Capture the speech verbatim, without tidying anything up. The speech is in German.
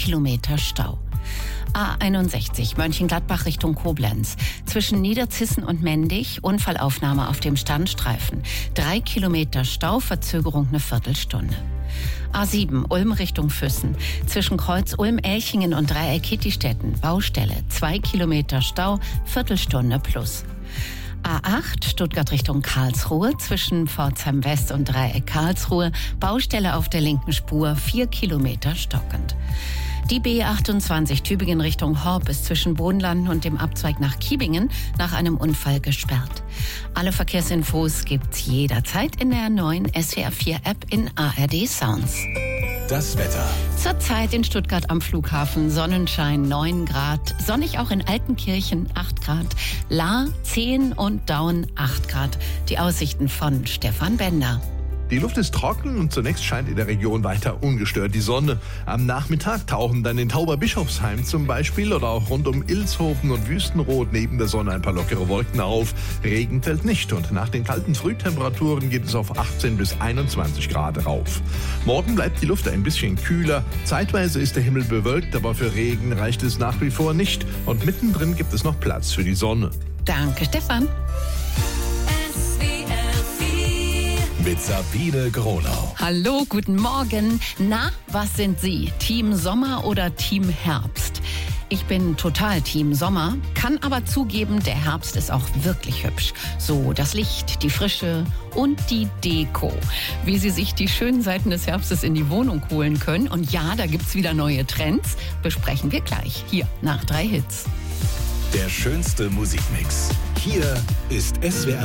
Kilometer Stau. A einundsechzig Mönchengladbach Richtung Koblenz. Zwischen Niederzissen und Mendig Unfallaufnahme auf dem Standstreifen. Drei Kilometer Stau, Verzögerung eine Viertelstunde. A sieben Ulm Richtung Füssen. Zwischen Kreuz Ulm-Elchingen und Dreieck Kittistetten. Baustelle. Zwei Kilometer Stau, Viertelstunde plus. A acht Stuttgart Richtung Karlsruhe. Zwischen Pforzheim West und Dreieck Karlsruhe. Baustelle auf der linken Spur. Vier Kilometer stockend. Die B achtundzwanzig Tübingen Richtung Horb ist zwischen Bodenlanden und dem Abzweig nach Kiebingen nach einem Unfall gesperrt. Alle Verkehrsinfos gibt's jederzeit in der neuen S W R vier App in A R D Sounds. Das Wetter. Zurzeit in Stuttgart am Flughafen Sonnenschein neun Grad, sonnig auch in Altenkirchen acht Grad, Lahr zehn und Daun acht Grad. Die Aussichten von Stefan Bender. Die Luft ist trocken und zunächst scheint in der Region weiter ungestört die Sonne. Am Nachmittag tauchen dann in Tauberbischofsheim zum Beispiel oder auch rund um Ilshofen und Wüstenrot neben der Sonne ein paar lockere Wolken auf. Regen fällt nicht und nach den kalten Frühtemperaturen geht es auf achtzehn bis einundzwanzig Grad rauf. Morgen bleibt die Luft ein bisschen kühler. Zeitweise ist der Himmel bewölkt, aber für Regen reicht es nach wie vor nicht. Und mittendrin gibt es noch Platz für die Sonne. Danke, Stefan. Mit Sabine Gronau. Hallo, guten Morgen. Na, was sind Sie? Team Sommer oder Team Herbst? Ich bin total Team Sommer, kann aber zugeben, der Herbst ist auch wirklich hübsch. So das Licht, die Frische und die Deko. Wie Sie sich die schönen Seiten des Herbstes in die Wohnung holen können. Und ja, da gibt's wieder neue Trends. Besprechen wir gleich hier nach drei Hits. Der schönste Musikmix. Hier ist S W R